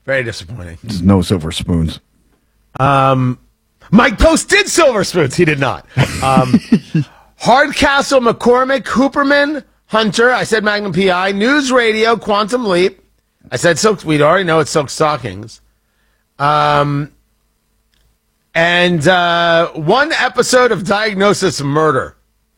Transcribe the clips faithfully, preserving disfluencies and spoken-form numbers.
Very disappointing. There's no silver spoons. Um, Mike Post did silver spoons. He did not. Um, Hardcastle, McCormick, Hooperman, Hunter. I said Magnum P I. News Radio, Quantum Leap. I said Silk. We'd already know it's Silk Stockings. Um, and uh, one episode of Diagnosis Murder.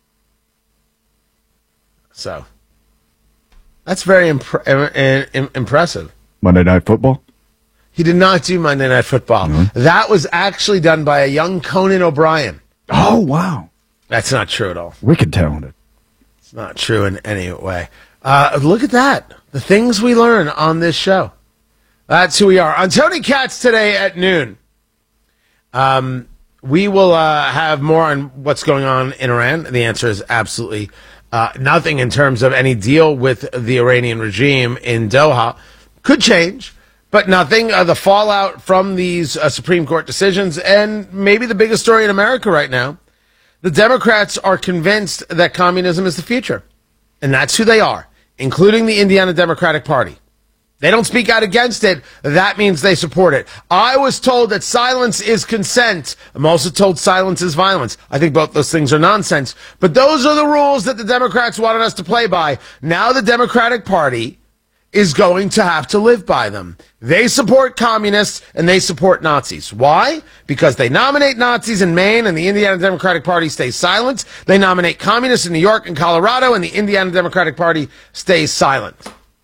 So that's very imp- im- impressive. Monday Night Football? He did not do Monday Night Football. Mm-hmm. That was actually done by a young Conan O'Brien. Oh, wow. That's not true at all. Wicked talented. It's not true in any way. Uh, look at that. The things we learn on this show. That's who we are. On Tony Katz today at noon, um, we will uh, have more on what's going on in Iran. The answer is absolutely uh, nothing in terms of any deal with the Iranian regime in Doha. Could change. But nothing. Uh, the fallout from these uh, Supreme Court decisions, and maybe the biggest story in America right now, the Democrats are convinced that communism is the future. And that's who they are, including the Indiana Democratic Party. They don't speak out against it. That means they support it. I was told that silence is consent. I'm also told silence is violence. I think both those things are nonsense. But those are the rules that the Democrats wanted us to play by. Now the Democratic Party is going to have to live by them. They support communists and they support Nazis. Why? Because they nominate Nazis in Maine and the Indiana Democratic Party stays silent. They nominate communists in New York and Colorado and the Indiana Democratic Party stays silent.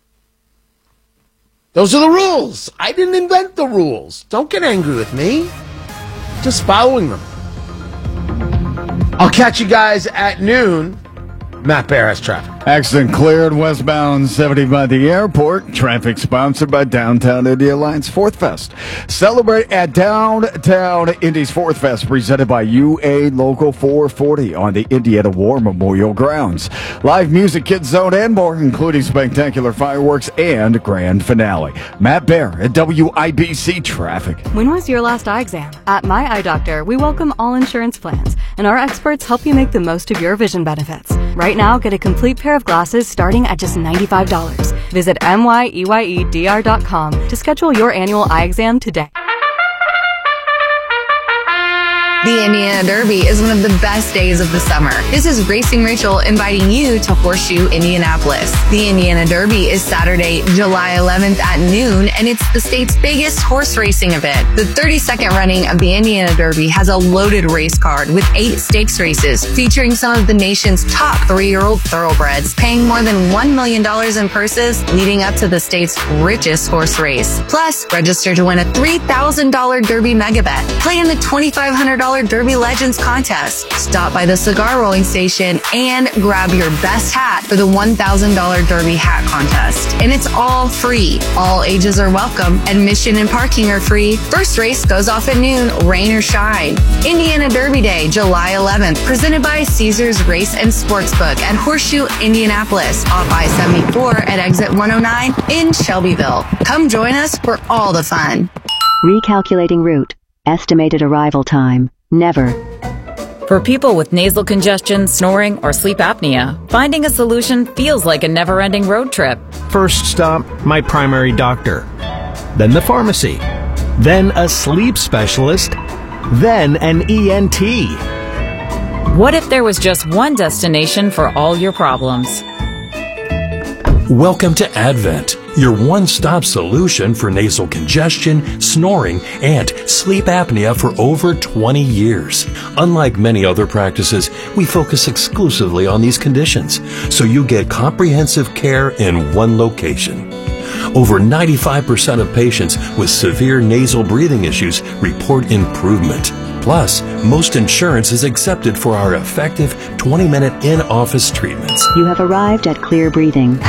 Those are the rules. I didn't invent the rules. Don't get angry with me. Just following them. I'll catch you guys at noon. Matt Bear has traffic. Accident cleared westbound seventy by the airport. Traffic sponsored by Downtown Indy Alliance Fourth Fest. Celebrate at Downtown Indy's Fourth Fest, presented by U A Local four forty on the Indiana War Memorial Grounds. Live music, kids zone, and more, including spectacular fireworks and grand finale. Matt Bear at W I B C Traffic. When was your last eye exam? At My Eye Doctor, we welcome all insurance plans, and our experts help you make the most of your vision benefits. Right now, get a complete pair of glasses starting at just ninety-five dollars. Visit M Y E Y E D R dot com to schedule your annual eye exam today. The Indiana Derby is one of the best days of the summer. This is Racing Rachel inviting you to Horseshoe Indianapolis. The Indiana Derby is Saturday, July eleventh at noon, and it's the state's biggest horse racing event. The thirty-second running of the Indiana Derby has a loaded race card with eight stakes races featuring some of the nation's top three-year-old thoroughbreds, paying more than one million dollars in purses leading up to the state's richest horse race. Plus, register to win a three thousand dollars Derby mega bet. Play in the twenty-five hundred dollars Derby Legends contest. Stop by the cigar rolling station and grab your best hat for the one thousand dollars Derby hat contest. And it's all free. All ages are welcome. Admission and parking are free. First race goes off at noon, rain or shine. Indiana Derby Day, July eleventh, presented by Caesars Race and Sportsbook at Horseshoe Indianapolis, off I seventy-four at exit one oh nine in Shelbyville. Come join us for all the fun. Recalculating route. Estimated arrival time. Never. For people with nasal congestion, snoring, or sleep apnea, finding a solution feels like a never-ending road trip. First stop, my primary doctor. Then the pharmacy. Then a sleep specialist. Then an E N T. What if there was just one destination for all your problems? Welcome to Advent, your one-stop solution for nasal congestion, snoring, and sleep apnea for over twenty years. Unlike many other practices, we focus exclusively on these conditions, so you get comprehensive care in one location. Over ninety-five percent of patients with severe nasal breathing issues report improvement. Plus, most insurance is accepted for our effective twenty-minute in-office treatments. You have arrived at Clear Breathing.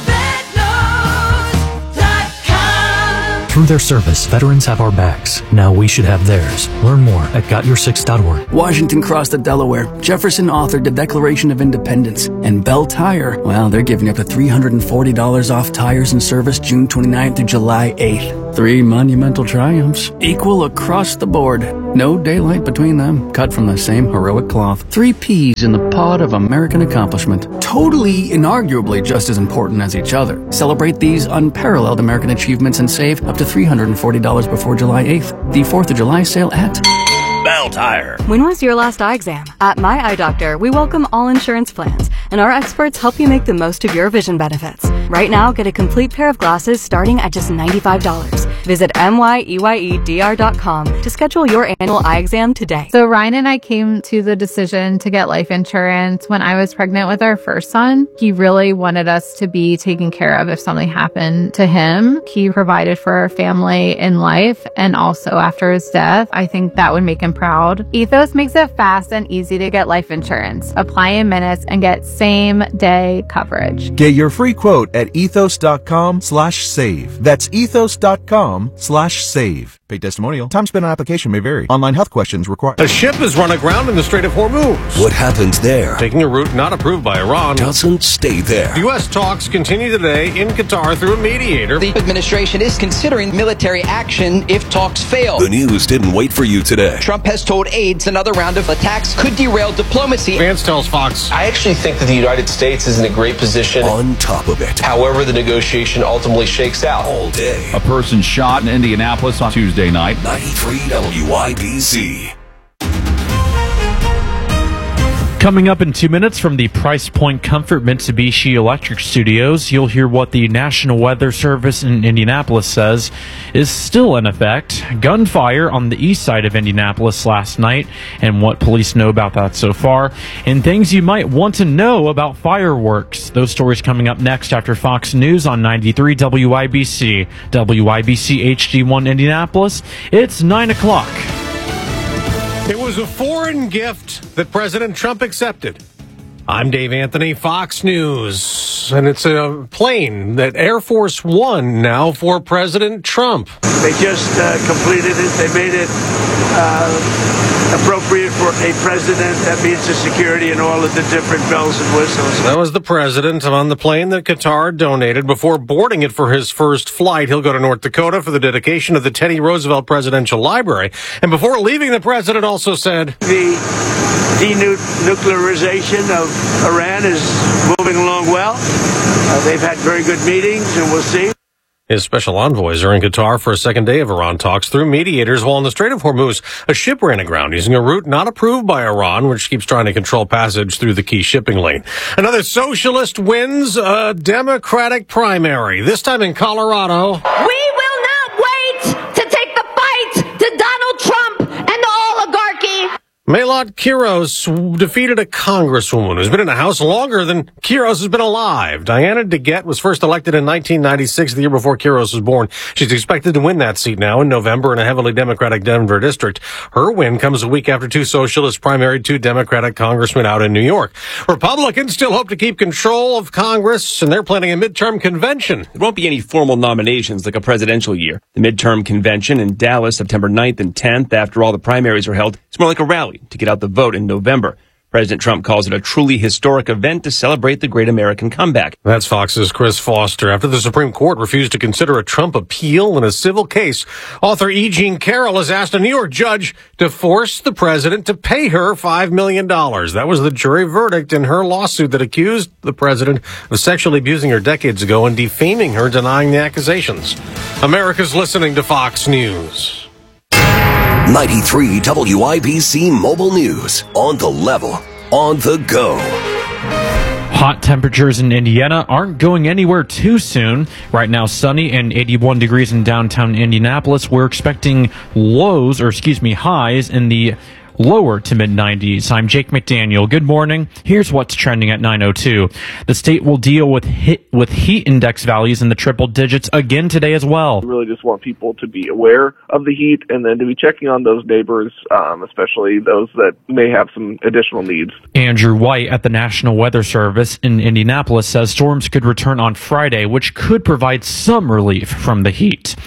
Through their service, veterans have our backs. Now we should have theirs. Learn more at got your six dot org. Washington crossed the Delaware. Jefferson authored the Declaration of Independence. And Bell Tire, well, they're giving up to three hundred forty dollars off tires and service June twenty-ninth through July eighth. Three monumental triumphs, equal across the board. No daylight between them, cut from the same heroic cloth. Three peas in the pod of American accomplishment. Totally, inarguably just as important as each other. Celebrate these unparalleled American achievements and save up to three hundred forty dollars before July eighth. The fourth of July sale at Bell Tire. When was your last eye exam? At My Eye Doctor, we welcome all insurance plans, and our experts help you make the most of your vision benefits. Right now, get a complete pair of glasses starting at just ninety-five dollars. Visit M Y E Y E D R dot com to schedule your annual eye exam today. So Ryan and I came to the decision to get life insurance when I was pregnant with our first son. He really wanted us to be taken care of if something happened to him. He provided for our family in life and also after his death. I think that would make him proud. Ethos makes it fast and easy to get life insurance. Apply in minutes and get same day coverage. Get your free quote at ethos.com slash save. That's ethos.com slash save. Paid testimonial. Time spent on application may vary. Online health questions required. A ship is run aground in the Strait of Hormuz. What happens there? Taking a route not approved by Iran. Doesn't stay there. U S talks continue today in Qatar through a mediator. The administration is considering military action if talks fail. The news didn't wait for you today. Trump has told aides another round of attacks could derail diplomacy. Vance tells Fox. I actually think that the United States is in a great position. On top of it. However the negotiation ultimately shakes out. All day. A person shot in Indianapolis on Tuesday night. ninety-three W I B C. Coming up in two minutes from the Price Point Comfort Mitsubishi Electric Studios, you'll hear what the National Weather Service in Indianapolis says is still in effect. Gunfire on the east side of Indianapolis last night, and what police know about that so far, and things you might want to know about fireworks. Those stories coming up next after Fox News on ninety-three W I B C. W I B C H D one Indianapolis. It's nine o'clock. It was a foreign gift that President Trump accepted. I'm Dave Anthony, Fox News, and it's a plane that Air Force One now for President Trump. They just uh, completed it. They made it uh, appropriate for a president. That means the security and all of the different bells and whistles. That was the president on the plane that Qatar donated. Before boarding it for his first flight, he'll go to North Dakota for the dedication of the Teddy Roosevelt Presidential Library. And before leaving, the president also said, The denuclearization of Iran is moving along well. Uh, they've had very good meetings, and we'll see. His special envoys are in Qatar for a second day of Iran talks through mediators, while in the Strait of Hormuz, a ship ran aground using a route not approved by Iran, which keeps trying to control passage through the key shipping lane. Another socialist wins a Democratic primary, this time in Colorado. We will not wait to take the fight to Donald Trump and the oligarchy. Maylot Quiros defeated a congresswoman who's been in the House longer than Quiros has been alive. Diana DeGette was first elected in nineteen ninety-six, the year before Quiros was born. She's expected to win that seat now in November in a heavily Democratic Denver district. Her win comes a week after two socialists primaried two Democratic congressmen out in New York. Republicans still hope to keep control of Congress, and they're planning a midterm convention. There won't be any formal nominations like a presidential year. The midterm convention in Dallas, September ninth and tenth, after all the primaries are held, it's more like a rally to get out the vote in November. President Trump calls it a truly historic event to celebrate the great American comeback. That's Fox's Chris Foster. After the Supreme Court refused to consider a Trump appeal in a civil case, author E. Jean Carroll has asked a New York judge to force the president to pay her five million dollars. That was the jury verdict in her lawsuit that accused the president of sexually abusing her decades ago and defaming her, denying the accusations. America's listening to Fox News. ninety-three W I B C Mobile News. On the level. On the go. Hot temperatures in Indiana aren't going anywhere too soon. Right now, sunny and eighty-one degrees in downtown Indianapolis. We're expecting lows, or excuse me, highs in the lower to mid nineties. I'm Jake McDaniel. Good morning. Here's what's trending at nine oh two. The state will deal with hit, with heat index values in the triple digits again today as well. We really just want people to be aware of the heat and then to be checking on those neighbors, um, especially those that may have some additional needs. Andrew White at the National Weather Service in Indianapolis says storms could return on Friday, which could provide some relief from the heat.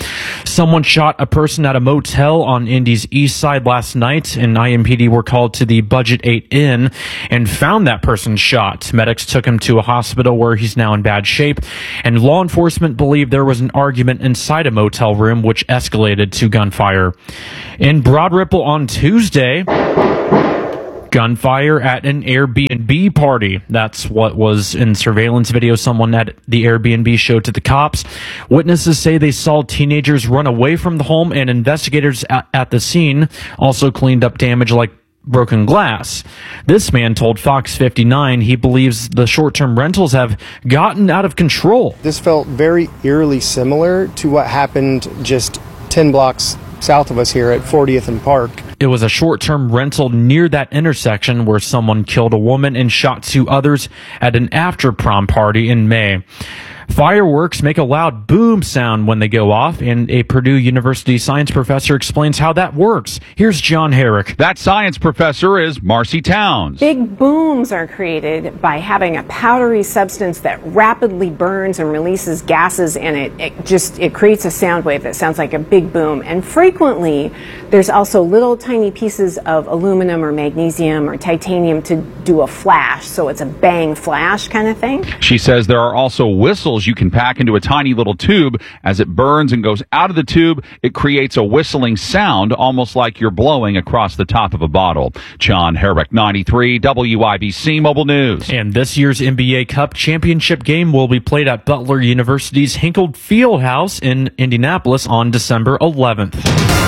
Someone shot a person at a motel on Indy's east side last night, and I M P D were called to the Budget eight Inn and found that person shot. Medics took him to a hospital where he's now in bad shape, and law enforcement believe there was an argument inside a motel room which escalated to gunfire. In Broad Ripple on Tuesday, gunfire at an Airbnb party. That's what was in surveillance video someone at the Airbnb showed to the cops. Witnesses say they saw teenagers run away from the home, and investigators at, at the scene also cleaned up damage like broken glass. This man told Fox fifty-nine he believes the short-term rentals have gotten out of control. This felt very eerily similar to what happened just ten blocks south of us here at fortieth and Park. It was a short-term rental near that intersection where someone killed a woman and shot two others at an after-prom party in May. Fireworks make a loud boom sound when they go off, and a Purdue University science professor explains how that works. Here's John Herrick. That science professor is Marcy Towns. Big booms are created by having a powdery substance that rapidly burns and releases gases, and it, it just it creates a sound wave that sounds like a big boom. And frequently, there's also little tiny pieces of aluminum or magnesium or titanium to do a flash, so it's a bang flash kind of thing. She says there are also whistles you can pack into a tiny little tube. As it burns and goes out of the tube, it creates a whistling sound, almost like you're blowing across the top of a bottle. John Herrick, ninety-three W I B C Mobile News. And this year's N B A Cup championship game will be played at Butler University's Hinkle Fieldhouse in Indianapolis on December eleventh.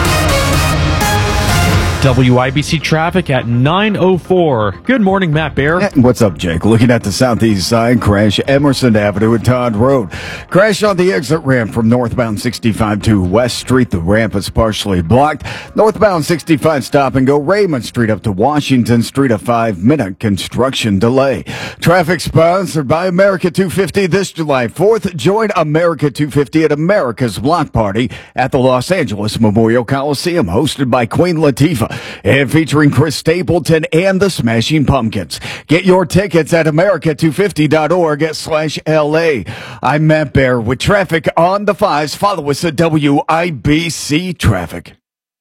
W I B C traffic at nine oh four. Good morning, Matt Bear. What's up, Jake? Looking at the southeast side, crash Emerson Avenue and Todd Road. Crash on the exit ramp from northbound sixty-five to West Street. The ramp is partially blocked. Northbound sixty-five stop and go Raymond Street up to Washington Street. A five-minute construction delay. Traffic sponsored by America two fifty this July fourth. Join America two fifty at America's Block Party at the Los Angeles Memorial Coliseum, hosted by Queen Latifah and featuring Chris Stapleton and the Smashing Pumpkins. Get your tickets at america two fifty dot org slash L A. I'm Matt Bear with traffic on the fives. Follow us at W I B C Traffic.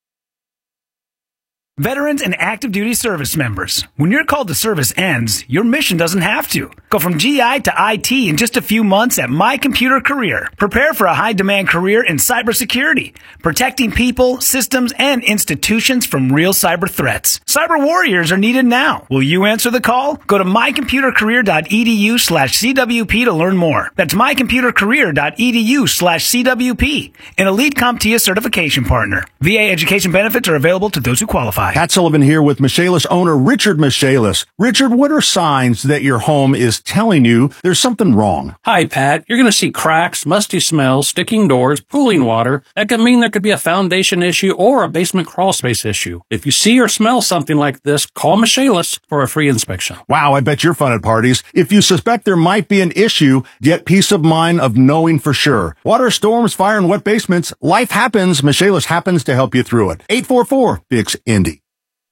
Veterans and active duty service members, when your call to service ends, your mission doesn't have to. Go from G I to I T in just a few months at My Computer Career. Prepare for a high-demand career in cybersecurity, protecting people, systems, and institutions from real cyber threats. Cyber warriors are needed now. Will you answer the call? Go to my computer career dot e d u slash C W P to learn more. That's my computer career dot e d u slash C W P, an elite CompTIA certification partner. V A education benefits are available to those who qualify. Pat Sullivan here with Michaelis owner Richard Michaelis. Richard, what are signs that your home is telling you there's something wrong? Hi, Pat. You're going to see cracks, musty smells, sticking doors, pooling water. That could mean there could be a foundation issue or a basement crawl space issue. If you see or smell something like this, call Michaelis for a free inspection. Wow, I bet you're fun at parties. If you suspect there might be an issue, get peace of mind of knowing for sure. Water, storms, fire, and wet basements, life happens. Michaelis happens to help you through it. eight four four, B I X, Indy.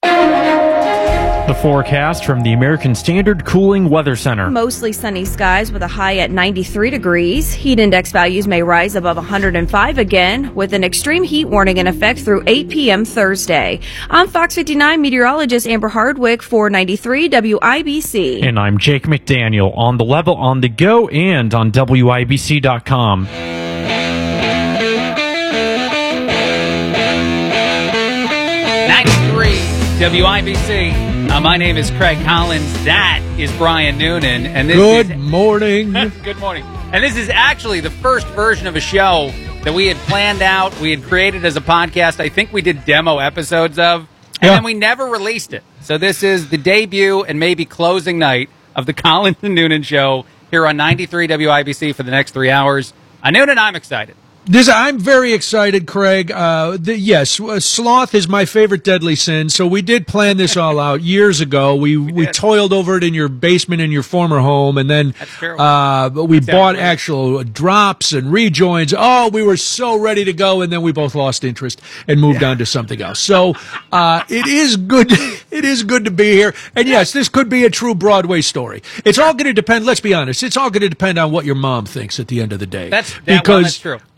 The forecast from the American Standard Cooling Weather Center. Mostly sunny skies with a high at ninety-three degrees. Heat index values may rise above one hundred five again, with an extreme heat warning in effect through eight p.m. Thursday. I'm Fox fifty-nine meteorologist Amber Hardwick for ninety-three W I B C. And I'm Jake McDaniel, on the level, on the go, and on W I B C dot com. W I B C. Uh, my name is Craig Collins. That is Brian Noonan. And this Good is, morning. Good morning. And this is actually the first version of a show that we had planned out, we had created as a podcast. I think we did demo episodes of, and yeah. then we never released it. So this is the debut and maybe closing night of the Collins and Noonan show here on ninety-three W I B C for the next three hours. Uh, Noonan, I'm excited. This, I'm very excited, Craig. Uh, the, yes, uh, sloth is my favorite deadly sin. So we did plan this all out years ago. We we, we toiled over it in your basement in your former home, and then uh, we That's bought actual drops and rejoins. Oh, we were so ready to go, and then we both lost interest and moved yeah. on to something else. So uh, it is good. It is good to be here. And yes, this could be a true Broadway story. It's all going to depend. Let's be honest. It's all going to depend on what your mom thinks at the end of the day. That's that, because. well, that's true.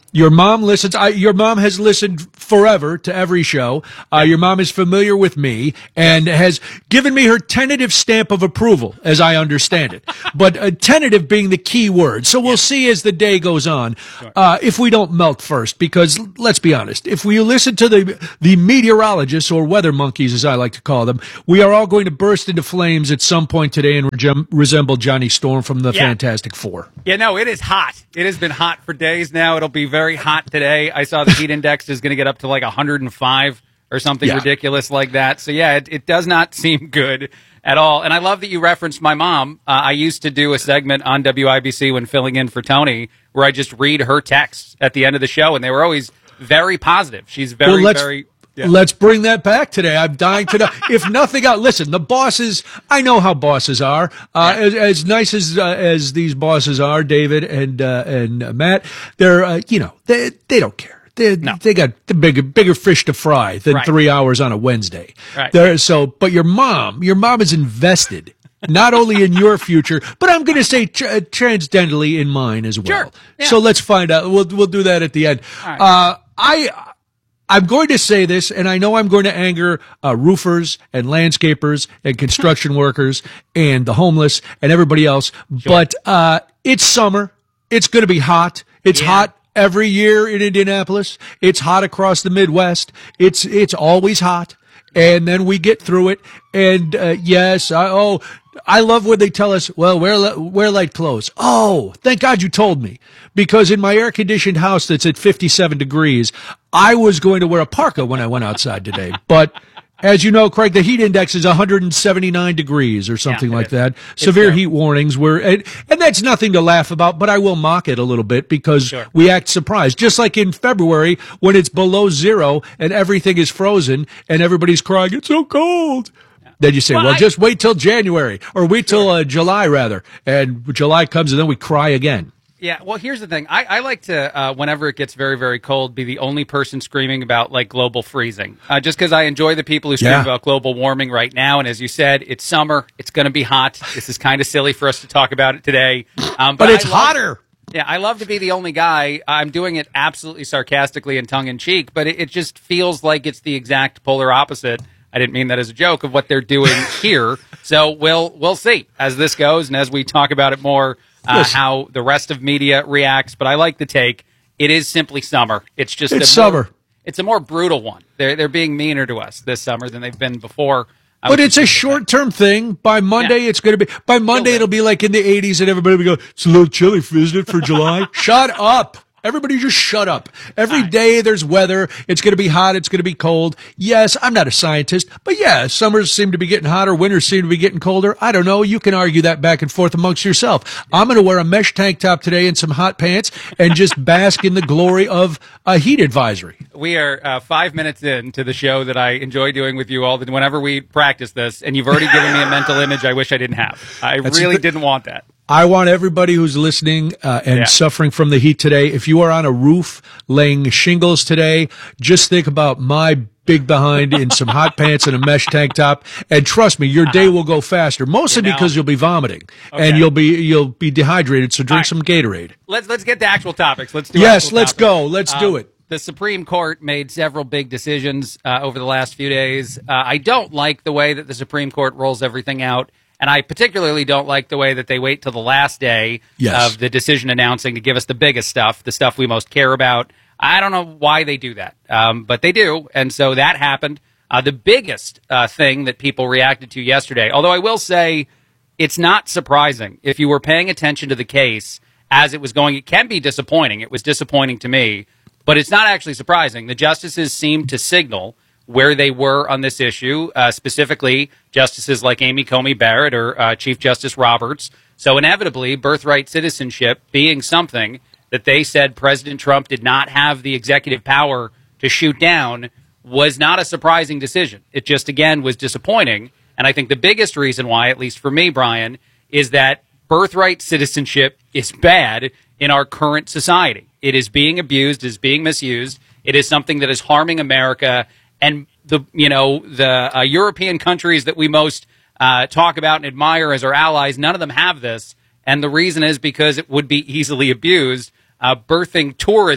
Your mom listens. I, your mom has listened forever to every show. Uh, your mom is familiar with me and has given me her tentative stamp of approval, as I understand it. But uh, tentative being the key word. So we'll see as the day goes on uh, if we don't melt first. Because let's be honest, if we listen to the the meteorologists or weather monkeys, as I like to call them, we are all going to burst into flames at some point today and re- resemble Johnny Storm from the Yeah. Fantastic Four. Yeah, no, it is hot. It has been hot for days now. It'll be very hot today. I saw the heat index is going to get up to like one hundred five or something Yeah. ridiculous like that. So, yeah, it, it does not seem good at all. And I love that you referenced my mom. Uh, I used to do a segment on W I B C when filling in for Tony where I just read her texts at the end of the show, and they were always very positive. She's very, Well, let's- very... Yeah. Let's bring that back today. I'm dying to know. If nothing else, listen, the bosses, I know how bosses are. Uh, as, as nice as uh, as these bosses are, David and uh, and uh, Matt, they're, uh, you know, they they don't care. They, they got the bigger bigger fish to fry than Right. three hours on a Wednesday. Right. They're, so, but your mom, your mom is invested. Not only in your future, but I'm going to say tr- transcendently in mine as well. Sure. Yeah. So let's find out. We'll we'll do that at the end. All right. Uh, I. I'm going to say this, and I know I'm going to anger uh, roofers and landscapers and construction workers and the homeless and everybody else, but uh, it's summer. It's going to be hot. It's hot every year in Indianapolis. It's hot across the Midwest. It's it's always hot. And then we get through it. And uh, yes, I, oh, I love when they tell us, well, wear, li- wear light clothes. Oh, thank God you told me. Because in my air-conditioned house that's at fifty-seven degrees, I was going to wear a parka when I went outside today. But as you know, Craig, the heat index is one hundred seventy-nine degrees or something Yeah, it like is. that. It's Severe terrible. heat warnings were, and, and that's nothing to laugh about, but I will mock it a little bit because Sure. we act surprised. Just like in February when it's below zero and everything is frozen and everybody's crying, it's so cold. Then you say, Well, well, I- just wait till January or wait till uh, July rather. And July comes and then we cry again. Yeah, well, here's the thing. I, I like to, uh, whenever it gets very, very cold, be the only person screaming about, like, global freezing. Uh, just because I enjoy the people who scream Yeah. about global warming right now. And as you said, it's summer. It's going to be hot. This is kind of silly for us to talk about it today. Um, But it's I love- hotter. Yeah, I love to be the only guy. I'm doing it absolutely sarcastically and tongue-in-cheek, but it, it just feels like it's the exact polar opposite. I didn't mean that as a joke of what they're doing here. So we'll we'll see as this goes and as we talk about it more, uh, Listen. how the rest of media reacts. But I like the take. It is simply summer. It's just It's a more- summer. it's a more brutal one. They're they're being meaner to us this summer than they've been before. I But was it's a short-term thing. By Monday, Yeah. it's going to be. By Monday, it'll be like in the eighties, and everybody will go, "It's a little chilly, isn't it, for July?" Shut up! Everybody, just shut up. Every day there's weather. It's going to be hot. It's going to be cold. Yes, I'm not a scientist, but yeah, summers seem to be getting hotter. Winters seem to be getting colder. I don't know. You can argue that back and forth amongst yourself. I'm going to wear a mesh tank top today and some hot pants and just bask in the glory of a heat advisory. We are uh, five minutes into the show that I enjoy doing with you all. The, whenever we practice this, and you've already given me a mental image I wish I didn't have. I That's really the- didn't want that. I want everybody who's listening uh, and Yeah. suffering from the heat today, if you are on a roof laying shingles today, just think about my big behind in some hot pants and a mesh tank top, and trust me, your day will go faster. Mostly You know. because you'll be vomiting Okay. and you'll be you'll be dehydrated. So drink some Gatorade. Let's let's get to actual topics. Let's do Yes, actual let's topics. go. Let's do Um, it. The Supreme Court made several big decisions uh, over the last few days. Uh, I don't like the way that the Supreme Court rolls everything out, and I particularly don't like the way that they wait till the last day Yes. of the decision announcing to give us the biggest stuff, the stuff we most care about. I don't know why they do that, um, but they do, and so that happened. Uh, the biggest uh, thing that people reacted to yesterday, although I will say it's not surprising if you were paying attention to the case as it was going. It can be disappointing. It was disappointing to me. But it's not actually surprising. The justices seemed to signal where they were on this issue, uh, specifically justices like Amy Coney Barrett or uh, Chief Justice Roberts. So inevitably, birthright citizenship being something that they said President Trump did not have the executive power to shoot down was not a surprising decision. It just, again, was disappointing. And I think the biggest reason why, at least for me, Brian, is that birthright citizenship is bad in our current society. It is being abused, is being misused. It is something that is harming America. And the you know the uh, European countries that we most uh, talk about and admire as our allies, none of them have this. And the reason is because it would be easily abused, uh, birthing tourism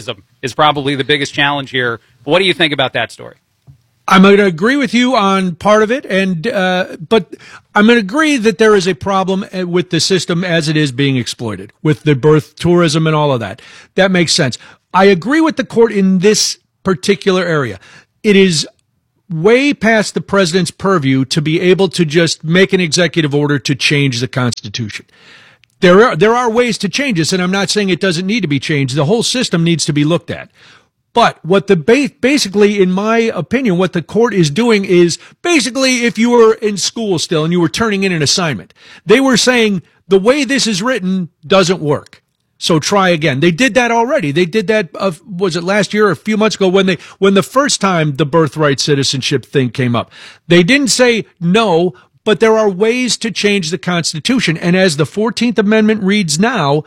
is probably the biggest challenge here. What do you think about that story? I'm going to agree with you on part of it, and uh, but I'm going to agree that there is a problem with the system as it is being exploited, with the birth tourism and all of that. That makes sense. I agree with the court in this particular area. It is way past the president's purview to be able to just make an executive order to change the Constitution. There are there are ways to change this, and I'm not saying it doesn't need to be changed. The whole system needs to be looked at. But what the ba- basically, in my opinion, what the court is doing is basically if you were in school still and you were turning in an assignment, they were saying the way this is written doesn't work. So try again. They did that already. They did that, uh, was it last year or a few months ago when they, when the first time the birthright citizenship thing came up? They didn't say no, but there are ways to change the Constitution. And as the fourteenth Amendment reads now,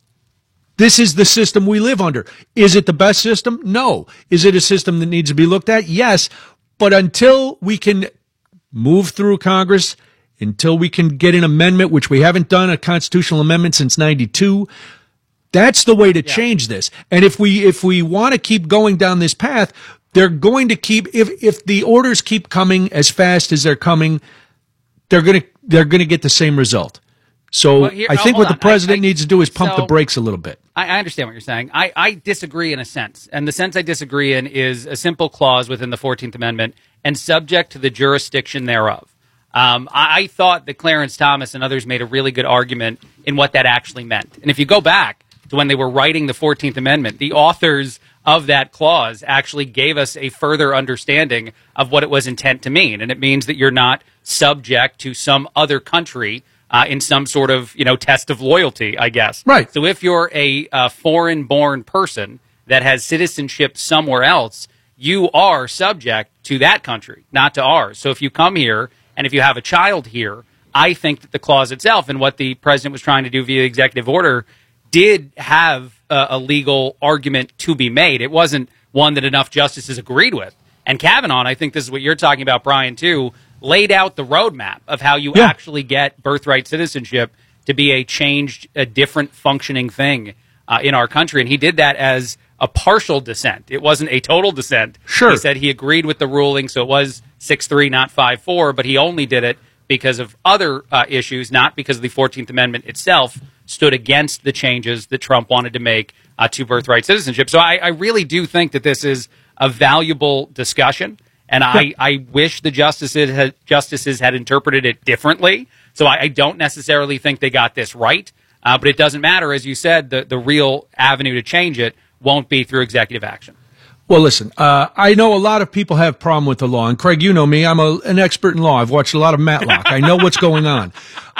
this is the system we live under. Is it the best system? No. Is it a system that needs to be looked at? Yes. But until we can move through Congress, until we can get an amendment, which we haven't done a constitutional amendment since ninety-two, that's the way to yeah. change this. And if we if we want to keep going down this path, they're going to keep if if the orders keep coming as fast as they're coming, they're going to they're going to get the same result. So well, here, I think oh, what the on. president I, I, needs to do is pump so, the brakes a little bit. I, I understand what you're saying. I, I disagree in a sense. And the sense I disagree in is a simple clause within the fourteenth Amendment and subject to the jurisdiction thereof. Um, I, I thought that Clarence Thomas and others made a really good argument in what that actually meant. And if you go back to when they were writing the fourteenth Amendment, the authors of that clause actually gave us a further understanding of what it was intent to mean. And it means that you're not subject to some other country Uh, in some sort of, you know, test of loyalty, I guess. Right. So if you're a uh, foreign-born person that has citizenship somewhere else, you are subject to that country, not to ours. So if you come here and if you have a child here, I think that the clause itself and what the president was trying to do via executive order did have uh, a legal argument to be made. It wasn't one that enough justices agreed with. And Kavanaugh, and I think this is what you're talking about, Brian, too, laid out the roadmap of how you yeah. actually get birthright citizenship to be a changed, a different functioning thing uh, in our country. And he did that as a partial dissent. It wasn't a total dissent. Sure. He said he agreed with the ruling, so it was six three, not five four, but he only did it because of other uh, issues, not because of the fourteenth Amendment itself stood against the changes that Trump wanted to make uh, to birthright citizenship. So I, I really do think that this is a valuable discussion. And I, I wish the justices had, justices had interpreted it differently. So I, I don't necessarily think they got this right. Uh, but it doesn't matter. As you said, the, the real avenue to change it won't be through executive action. Well, listen, uh, I know a lot of people have problem with the law. And, Craig, you know me. I'm a, an expert in law. I've watched a lot of Matlock. I know what's going on.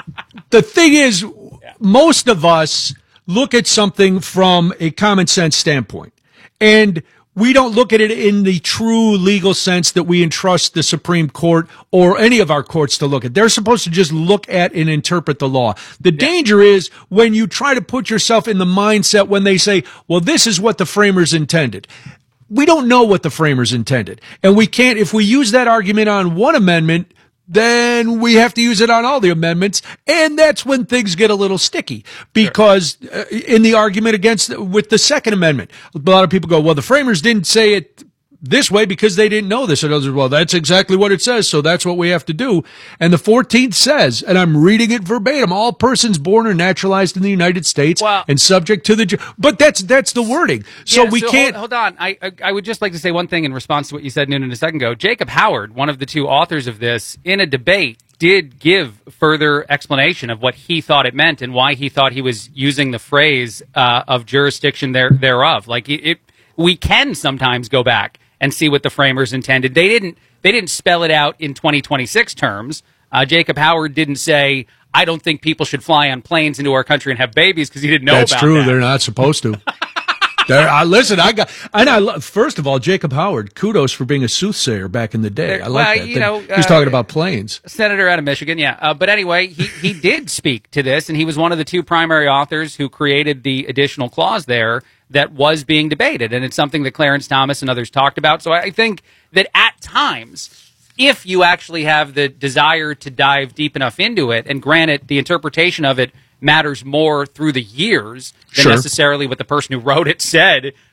The thing is, most of us look at something from a common sense standpoint. And we don't look at it in the true legal sense that we entrust the Supreme Court or any of our courts to look at. They're supposed to just look at and interpret the law. The yeah. danger is when you try to put yourself in the mindset when they say, well, this is what the framers intended. We don't know what the framers intended. And we can't, if we use that argument on one amendment, then we have to use it on all the amendments, and that's when things get a little sticky. Because uh, in the argument against with the Second Amendment, a lot of people go, "Well, the framers didn't say it this way because they didn't know this." And others, "Well, that's exactly what it says, so that's what we have to do." And the fourteenth says, and I'm reading it verbatim: "All persons born or naturalized in the United States well, and subject to the." Ju-. But that's that's the wording. So yeah, we so can't. Hold, hold on. I, I I would just like to say one thing in response to what you said, Noonan, a second ago. Jacob Howard, one of the two authors of this, in a debate, did give further explanation of what he thought it meant and why he thought he was using the phrase uh, of jurisdiction there thereof. Like it, it, we can sometimes go back and see what the framers intended. They didn't. They didn't spell it out in twenty twenty-six terms. Uh, Jacob Howard didn't say, "I don't think people should fly on planes into our country and have babies," because he didn't know That's about true. that. They're not supposed to. There, I, listen, I got, and I love, first of all, Jacob Howard, kudos for being a soothsayer back in the day. There, I like well, that. You know, He's uh, talking about planes. Senator out of Michigan, yeah. Uh, but anyway, he, he did speak to this, and he was one of the two primary authors who created the additional clause there that was being debated. And it's something that Clarence Thomas and others talked about. So I think that at times, if you actually have the desire to dive deep enough into it, and granted, the interpretation of it matters more through the years than Sure. necessarily what the person who wrote it said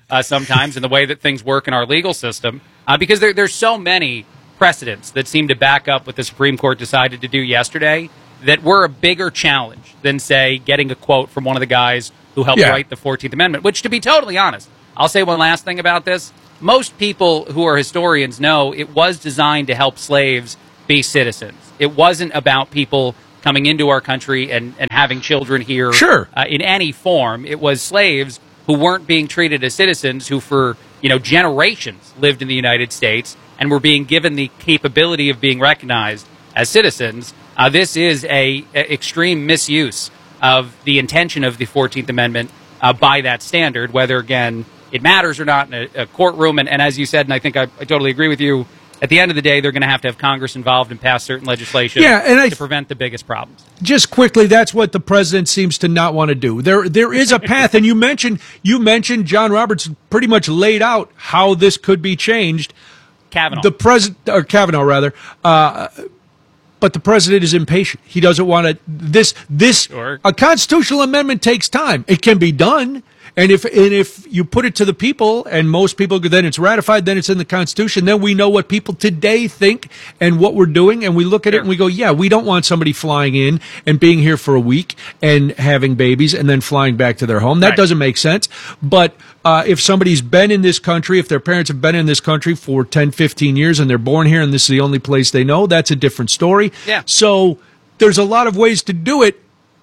uh, sometimes in the way that things work in our legal system, uh, because there, there's so many precedents that seem to back up what the Supreme Court decided to do yesterday that were a bigger challenge than, say, getting a quote from one of the guys who helped Yeah. write the fourteenth Amendment, which, to be totally honest, I'll say one last thing about this. Most people who are historians know it was designed to help slaves be citizens. It wasn't about people coming into our country and, and having children here Sure. uh, in any form. It was slaves who weren't being treated as citizens, who for you know generations lived in the United States and were being given the capability of being recognized as citizens. Uh, this is a, a extreme misuse of the intention of the fourteenth Amendment uh, by that standard, whether, again, it matters or not in a, a courtroom. And, and as you said, and I think I, I totally agree with you, at the end of the day, they're going to have to have Congress involved and pass certain legislation Yeah, and I- to prevent the biggest problems. Just quickly, that's what the president seems to not want to do. There, there is a path, and you mentioned, you mentioned John Roberts pretty much laid out how this could be changed. Kavanaugh. The president, or Kavanaugh rather, uh, but the president is impatient. He doesn't want to. This, this, Sure. a constitutional amendment takes time. It can be done. And if and if you put it to the people, and most people, then it's ratified, then it's in the Constitution, then we know what people today think and what we're doing, and we look at it and we go, yeah, we don't want somebody flying in and being here for a week and having babies and then flying back to their home. That Right. doesn't make sense. But uh, if somebody's been in this country, if their parents have been in this country for ten, fifteen years and they're born here and this is the only place they know, that's a different story. Yeah. So there's a lot of ways to do it.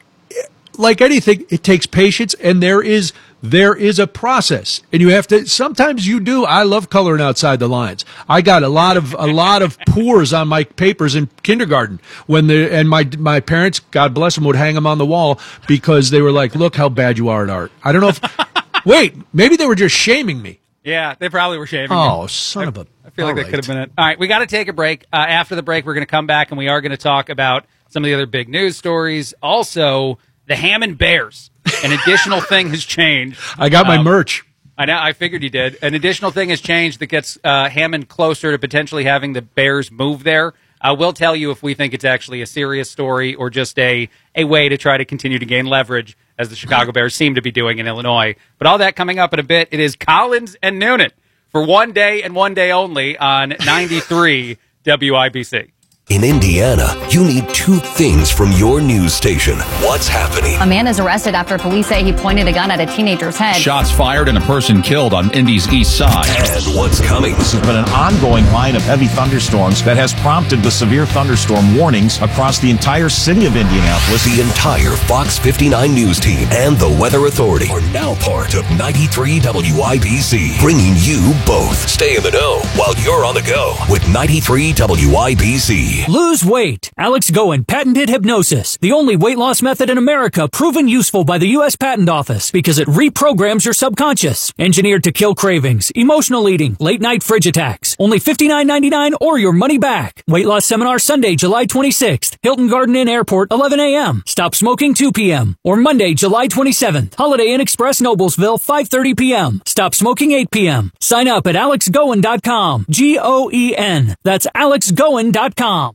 Like anything, it takes patience, and there is there is a process, and you have to. Sometimes you do. I love coloring outside the lines. I got a lot of a lot of pours on my papers in kindergarten when the and my my parents, God bless them, would hang them on the wall because they were like, "Look how bad you are at art." I don't know if. Wait, maybe they were just shaming me. Yeah, they probably were shaming Oh, you. son of a! I feel like All that right. could have been it. All right, we got to take a break. Uh, after the break, we're going to come back, and we are going to talk about some of the other big news stories. Also, the Hammond Bears. An additional thing has changed. I got my Um, merch. I know. I figured you did. An additional thing has changed that gets uh, Hammond closer to potentially having the Bears move there. Uh, we'll tell you if we think it's actually a serious story or just a, a way to try to continue to gain leverage, as the Chicago Bears seem to be doing in Illinois. But all that coming up in a bit. It is Collins and Noonan for one day and one day only on ninety-three W I B C. In Indiana, you need two things from your news station. What's happening? A man is arrested after police say he pointed a gun at a teenager's head. Shots fired and a person killed on Indy's east side. And what's coming? This has been an ongoing line of heavy thunderstorms that has prompted the severe thunderstorm warnings across the entire city of Indianapolis. The entire Fox fifty-nine news team and the Weather Authority are now part of ninety-three W I B C, bringing you both. Stay in the know while you're on the go with ninety-three W I B C. Lose weight. Alex Goen patented hypnosis, the only weight loss method in America proven useful by the U S Patent Office because it reprograms your subconscious. Engineered to kill cravings, emotional eating, late night fridge attacks. Only fifty-nine ninety-nine or your money back. Weight loss seminar Sunday, July twenty-sixth. Hilton Garden Inn Airport, eleven a.m. Stop smoking two p.m. Or Monday, July twenty-seventh. Holiday Inn Express Noblesville, five thirty p.m. Stop smoking eight p.m. Sign up at alex goen dot com. G O E N. That's alex goen dot com.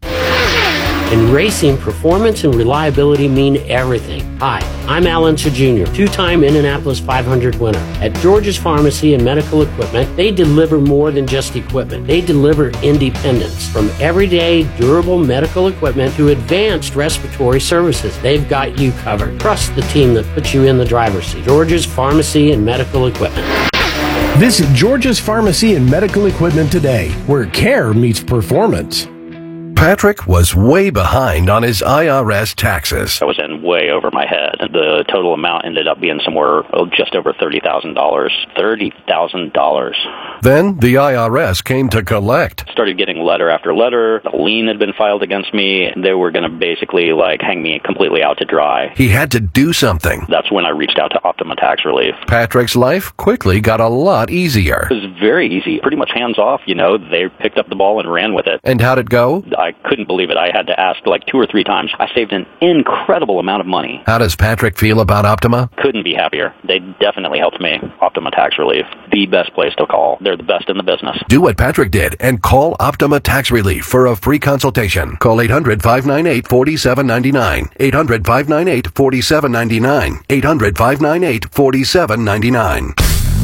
In racing, performance and reliability mean everything. Hi, I'm Alan Sir Junior, two-time Indianapolis five hundred winner. At George's Pharmacy and Medical Equipment, they deliver more than just equipment. They deliver independence. From everyday, durable medical equipment to advanced respiratory services, they've got you covered. Trust the team that puts you in the driver's seat. George's Pharmacy and Medical Equipment. Visit George's Pharmacy and Medical Equipment today, where care meets performance. Patrick was way behind on his I R S taxes. I was in way over my head. The total amount ended up being somewhere oh, just over thirty thousand dollars. thirty thousand dollars. Then the I R S came to collect. Started getting letter after letter. A lien had been filed against me. They were going to basically like hang me completely out to dry. He had to do something. That's when I reached out to Optima Tax Relief. Patrick's life quickly got a lot easier. It was very easy. Pretty much hands off, you know. They picked up the ball and ran with it. And how'd it go? I couldn't believe it. I had to ask like two or three times. I saved an incredible amount of money. How does Patrick feel about Optima? Couldn't be happier. They definitely helped me. Optima Tax Relief. The best place to call. They're the best in the business. Do what Patrick did and call Optima Tax Relief for a free consultation. Call eight hundred, five nine eight, four seven nine nine. eight hundred, five nine eight, four seven nine nine. eight hundred, five nine eight, four seven nine nine.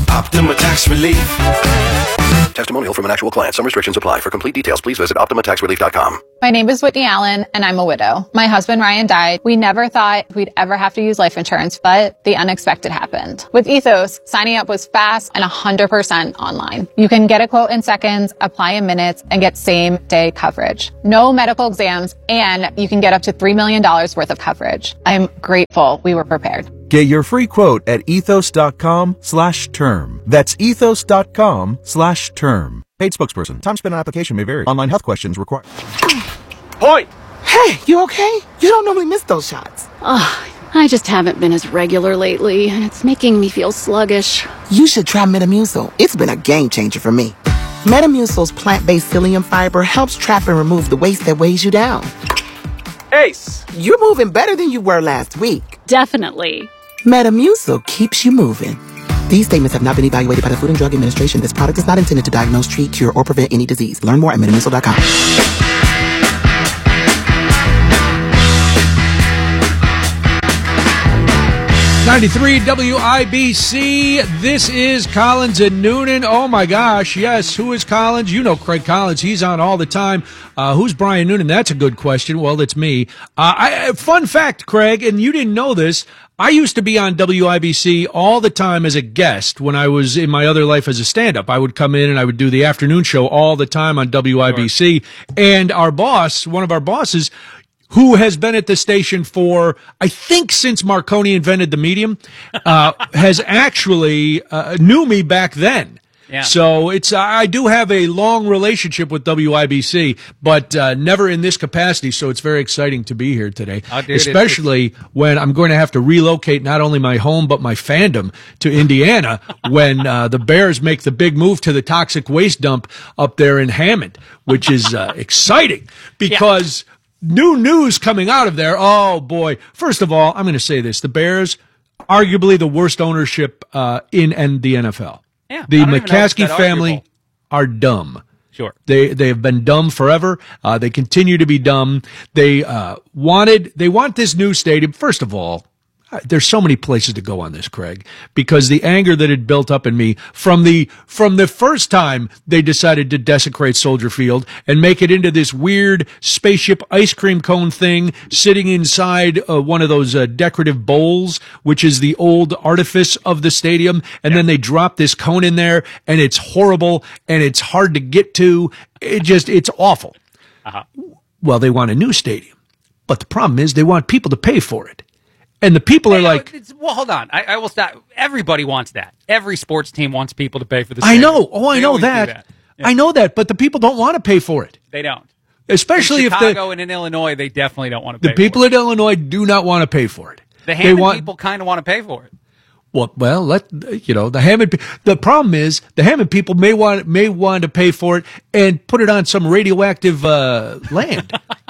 Optima Tax Relief. Testimonial from an actual client. Some restrictions apply. For complete details, please visit optima tax relief dot com. My name is Whitney Allen, and I'm a widow. My husband, Ryan, died. We never thought we'd ever have to use life insurance, but the unexpected happened. With Ethos, signing up was fast and one hundred percent online. You can get a quote in seconds, apply in minutes, and get same-day coverage. No medical exams, and you can get up to three million dollars worth of coverage. I'm grateful we were prepared. Get your free quote at ethos.com slash term. That's ethos.com slash term. Paid spokesperson. Time spent on application may vary. Online health questions required. Point! Hey, you okay? You don't normally miss those shots. Ugh, I just haven't been as regular lately, and it's making me feel sluggish. You should try Metamucil. It's been a game changer for me. Metamucil's plant-based psyllium fiber helps trap and remove the waste that weighs you down. Ace! You're moving better than you were last week. Definitely. Metamucil keeps you moving. These statements have not been evaluated by the Food and Drug Administration. This product is not intended to diagnose, treat, cure, or prevent any disease. Learn more at metamucil dot com. ninety-three W I B C. This is Collins and Noonan. Oh my gosh, yes. Who is Collins? You know Craig Collins. He's on all the time. Uh, who's Brian Noonan? That's a good question. Well, it's me. Uh, I, fun fact, Craig, and you didn't know this. I used to be on W I B C all the time as a guest when I was in my other life as a stand-up. I would come in and I would do the afternoon show all the time on W I B C. And our boss, one of our bosses, who has been at the station for, I think, since Marconi invented the medium, uh, has actually uh, knew me back then. Yeah. So it's I do have a long relationship with W I B C, but uh, never in this capacity. So it's very exciting to be here today, oh, dude, especially it's, it's... when I'm going to have to relocate not only my home but my fandom to Indiana when uh, the Bears make the big move to the toxic waste dump up there in Hammond, which is uh, exciting because yeah. new news coming out of there. Oh boy! First of all, I'm going to say this: the Bears, arguably the worst ownership uh, in and the N F L. Yeah, the McCaskey family arguable. are dumb. Sure. They they have been dumb forever. Uh, they continue to be dumb. They uh, wanted they want this new stadium. First of all, there's so many places to go on this, Craig, because the anger that had built up in me from the from the first time they decided to desecrate Soldier Field and make it into this weird spaceship ice cream cone thing sitting inside uh, one of those uh, decorative bowls, which is the old artifice of the stadium, and yeah. then they drop this cone in there, and it's horrible, and it's hard to get to. It just, it's awful. Uh-huh. Well, they want a new stadium, but the problem is they want people to pay for it. And the people hey, are like, it's, well, hold on. I, I will stop. Everybody wants that. Every sports team wants people to pay for the I stadium. know. Oh, I they know that. that. Yeah. I know that. But the people don't want to pay for it. They don't. Especially in if Chicago the, and in Illinois, they definitely don't want to pay the people for it. in Illinois do not want to pay for it. The Hammond want, people kind of want to pay for it. Well, well, let you know the Hammond. The problem is the Hammond people may want may want to pay for it and put it on some radioactive uh, land.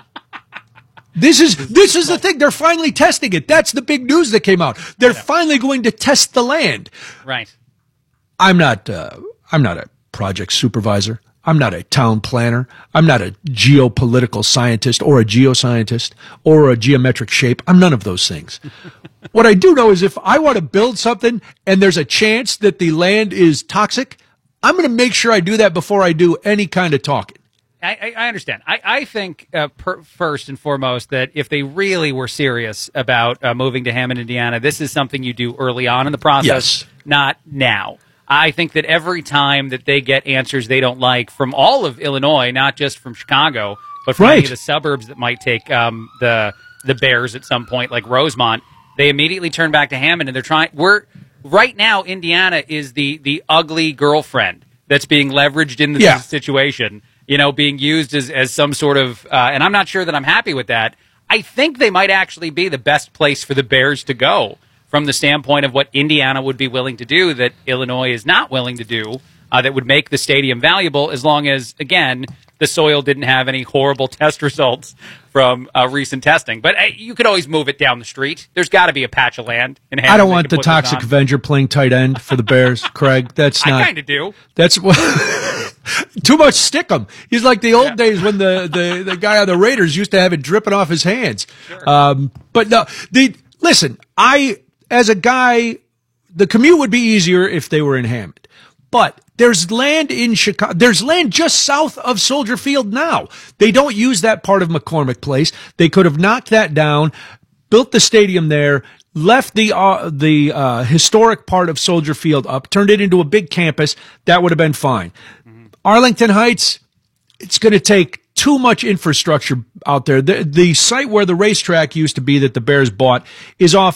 This is this is the thing. They're finally testing it. That's the big news that came out. They're finally going to test the land. Right. I'm not. Uh, I'm not a project supervisor. I'm not a town planner. I'm not a geopolitical scientist or a geoscientist or a geometric shape. I'm none of those things. What I do know is if I want to build something and there's a chance that the land is toxic, I'm going to make sure I do that before I do any kind of talking. I, I understand. I, I think, uh, per, first and foremost, that if they really were serious about uh, moving to Hammond, Indiana, this is something you do early on in the process, yes. not now. I think that every time that they get answers they don't like from all of Illinois, not just from Chicago, but from right. any of the suburbs that might take um, the the Bears at some point, like Rosemont, they immediately turn back to Hammond, and they're trying. We're right now. Indiana is the the ugly girlfriend that's being leveraged in this yeah. situation. You know, being used as, as some sort of, uh, and I'm not sure that I'm happy with that. I think they might actually be the best place for the Bears to go from the standpoint of what Indiana would be willing to do that Illinois is not willing to do, uh, that would make the stadium valuable as long as, again, the soil didn't have any horrible test results from uh, recent testing. But uh, you could always move it down the street. There's got to be a patch of land in Hammond. I don't want the Toxic Avenger playing tight end for the Bears, Craig. That's not. I kind of do. That's what. Too much Stickum. He's like the old yeah. days when the, the, the guy on the Raiders used to have it dripping off his hands. Sure. Um, but no, the listen. I as a guy the commute would be easier if they were in Hammond. But there's land in Chicago. There's land just south of Soldier Field now. They don't use that part of McCormick Place. They could have knocked that down, built the stadium there, left the uh, the uh, historic part of Soldier Field up, turned it into a big campus. That would have been fine. Mm-hmm. Arlington Heights, it's going to take too much infrastructure out there. The, the site where the racetrack used to be that the Bears bought is off